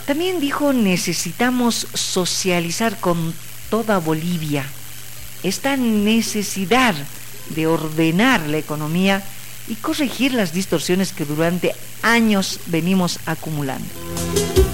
También dijo: necesitamos socializar con toda Bolivia. Esta necesidad de ordenar la economía y corregir las distorsiones que durante años venimos acumulando.